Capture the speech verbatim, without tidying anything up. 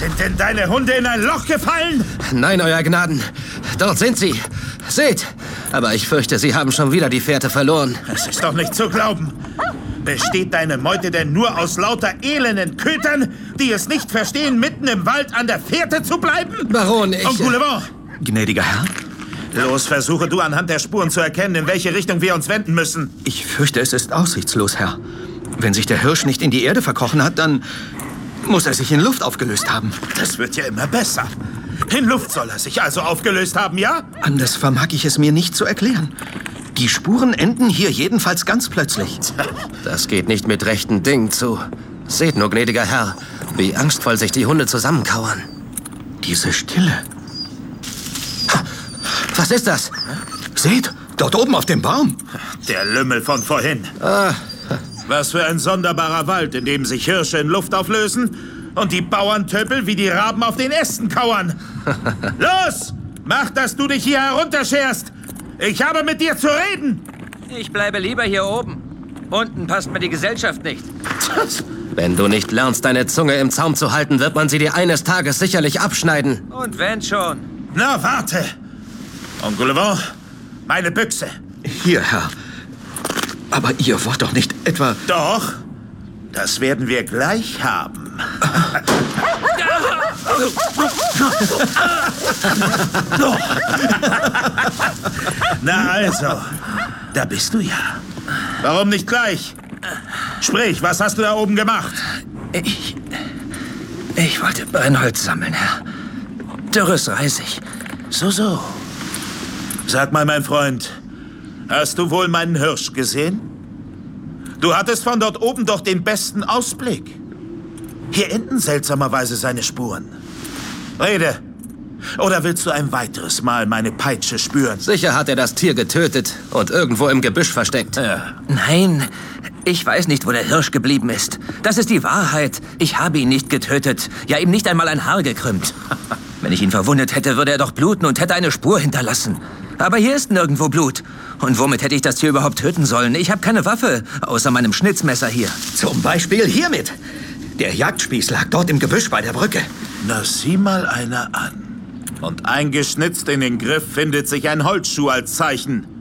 Sind denn deine Hunde in ein Loch gefallen? Nein, Euer Gnaden. Dort sind sie. Seht. Aber ich fürchte, sie haben schon wieder die Fährte verloren. Es ist doch nicht zu glauben. Besteht deine Meute denn nur aus lauter elenden Kötern, die es nicht verstehen, mitten im Wald an der Fährte zu bleiben? Baron, ich... Engoulevent! Gnädiger Herr? Los, versuche du anhand der Spuren zu erkennen, in welche Richtung wir uns wenden müssen. Ich fürchte, es ist aussichtslos, Herr. Wenn sich der Hirsch nicht in die Erde verkrochen hat, dann muss er sich in Luft aufgelöst haben. Das wird ja immer besser. In Luft soll er sich also aufgelöst haben, ja? Anders vermag ich es mir nicht zu erklären. Die Spuren enden hier jedenfalls ganz plötzlich. Das geht nicht mit rechten Dingen zu. Seht nur, gnädiger Herr, wie angstvoll sich die Hunde zusammenkauern. Diese Stille. Was ist das? Seht, dort oben auf dem Baum. Der Lümmel von vorhin. Ah. Was für ein sonderbarer Wald, in dem sich Hirsche in Luft auflösen und die Bauerntöpel wie die Raben auf den Ästen kauern. Los! Mach, dass du dich hier herunterscherst! Ich habe mit dir zu reden! Ich bleibe lieber hier oben. Unten passt mir die Gesellschaft nicht. Wenn du nicht lernst, deine Zunge im Zaum zu halten, wird man sie dir eines Tages sicherlich abschneiden. Und wenn schon. Na, warte! Engoulevent, meine Büchse. Hier, Herr. Aber ihr wollt doch nicht etwa... Doch, das werden wir gleich haben. Na also, da bist du ja. Warum nicht gleich? Sprich, was hast du da oben gemacht? Ich... Ich wollte Brennholz sammeln, Herr. Dürres Reisig. So, so. Sag mal, mein Freund, hast du wohl meinen Hirsch gesehen? Du hattest von dort oben doch den besten Ausblick. Hier enden seltsamerweise seine Spuren. Rede. Oder willst du ein weiteres Mal meine Peitsche spüren? Sicher hat er das Tier getötet und irgendwo im Gebüsch versteckt. Ja. Nein, ich weiß nicht, wo der Hirsch geblieben ist. Das ist die Wahrheit. Ich habe ihn nicht getötet. Ja, ihm nicht einmal ein Haar gekrümmt. Wenn ich ihn verwundet hätte, würde er doch bluten und hätte eine Spur hinterlassen. Aber hier ist nirgendwo Blut. Und womit hätte ich das Tier überhaupt töten sollen? Ich habe keine Waffe, außer meinem Schnitzmesser hier. Zum Beispiel hiermit. Der Jagdspieß lag dort im Gebüsch bei der Brücke. Na, sieh mal einer an. Und eingeschnitzt in den Griff findet sich ein Holzschuh als Zeichen.